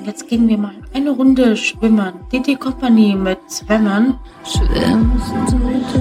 jetzt gehen wir mal eine Runde schwimmen. DT Company mit Schwimmen. Schwimmen.